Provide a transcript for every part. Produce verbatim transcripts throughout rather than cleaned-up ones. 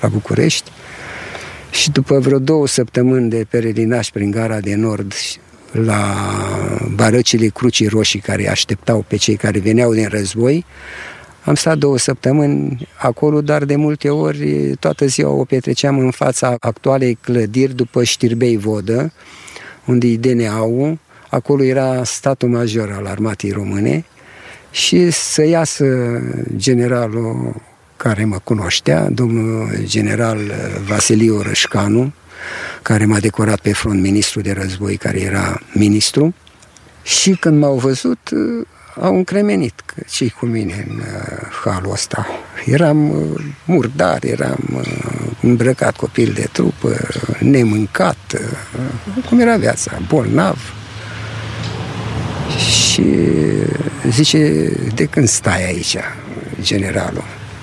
la București. Și după vreo două săptămâni de perelinaj prin Gara de Nord, la barăcile Crucii Roșii care așteptau pe cei care veneau din război, am stat două săptămâni acolo, dar de multe ori toată ziua o petreceam în fața actualei clădiri după Știrbei Vodă, unde e D N A-ul, acolo era statul major al armatei române, și să iasă generalul care mă cunoștea, domnul general Vasiliu Rășcanu, care m-a decorat pe front, ministru de război, care era ministru, și când m-au văzut, au încremenit că ce-i cu mine în halul ăsta. Eram murdar, eram îmbrăcat copil de trupă, nemâncat, cum era viața, bolnav. Și zice, de când stai aici, generalul?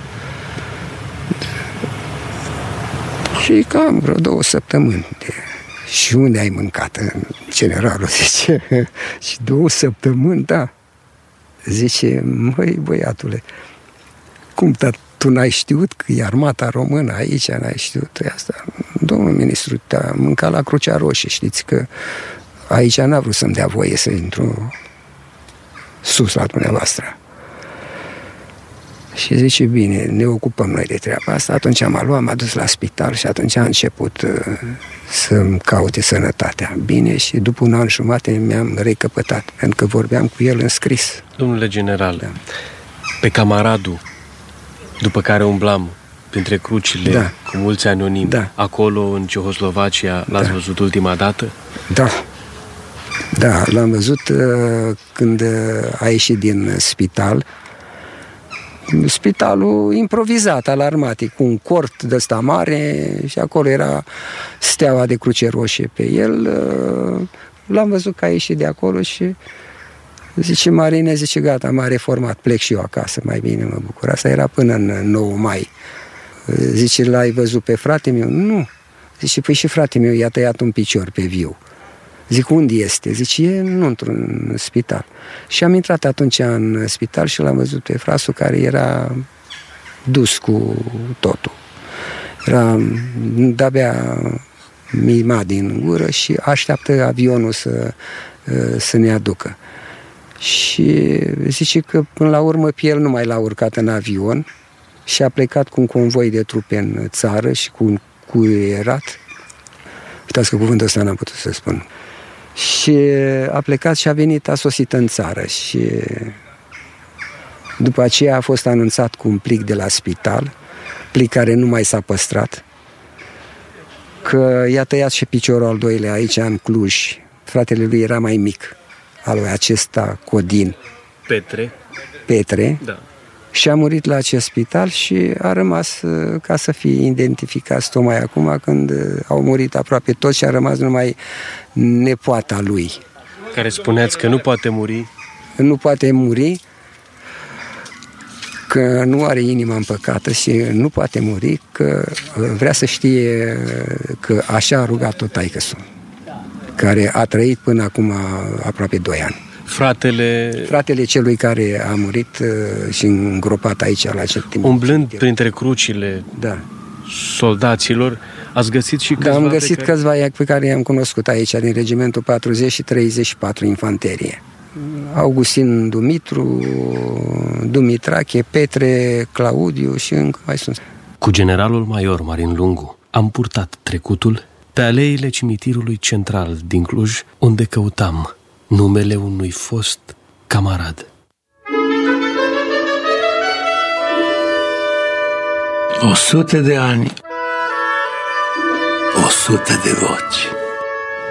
Și cam vreo două săptămâni. Și unde ai mâncat? Generalul zice, și două săptămâni, da. Zice, măi, băiatule, cum, dar tu n-ai știut că e armata română aici, n-ai știut asta? Domnul ministru, te-a mâncat la Crucea Roșie, știți că aici n-a vrut să-mi dea voie să intru sus la dumneavoastră. Și zice, bine, ne ocupăm noi de treaba asta. Atunci m-a luat, m-a dus la spital și atunci a început uh, să-mi caute sănătatea. Bine, și după un an jumate mi-am recăpătat, pentru că vorbeam cu el în scris. Domnule general, da. Pe camaradul după care umblam printre crucile, da, cu mulți anonimi, da, acolo în Cehoslovacia, l-ați, da, văzut ultima dată? Da. Da, l-am văzut uh, când a ieșit din spital. Spitalul improvizat al armatei, cu un cort de ăsta mare, și acolo era steaua de Cruce Roșie pe el. L-am văzut că a ieșit de acolo și zice, Marine, zice, gata, m-a reformat, plec și eu acasă, mai bine mă bucur. Asta era până în nouă mai. Zice, l-ai văzut pe frate meu? Nu. Zice, păi și frate meu i-a tăiat un picior pe viu. Zic, unde este? Zice, e nu într-un spital. Și am intrat atunci în spital și l-am văzut pe frasul care era dus cu totul. Era de-abia mima din gură și așteaptă avionul să, să ne aducă. Și zice că până la urmă pe el nu mai l-a urcat în avion și a plecat cu un convoi de trupe în țară și cu un cuierat. Uitați că cuvântul ăsta n-am putut să spun. Și a plecat și a venit, a sosit în țară și după aceea a fost anunțat cu un plic de la spital, plic care nu mai s-a păstrat, că i-a tăiat și piciorul al doilea aici în Cluj. Fratele lui era mai mic, al lui acesta Codin Petre, Petre. Da. Și a murit la acest spital și a rămas ca să fie identificat tocmai acum, când au murit aproape toți și a rămas numai nepoata lui. Care spuneați că nu poate muri? Nu poate muri, că nu are inima împăcată și nu poate muri, că vrea să știe că așa a rugat tot taică-su, care a trăit până acum aproape doi ani. Fratele... Fratele celui care a murit uh, și îngropat aici la acest timp. Umblând printre crucile, da, soldaților, ați găsit și câțiva... Da, am găsit pe care... câțiva pe care i-am cunoscut aici, din regimentul patruzeci și treizeci și patru Infanterie. Augustin Dumitru, Dumitrache, Petre, Claudiu și încă mai sunt. Cu generalul major Marin Lungu am purtat trecutul pe aleile cimitirului central din Cluj, unde căutam numele unui fost camarad. O sută de ani, o sută de voci.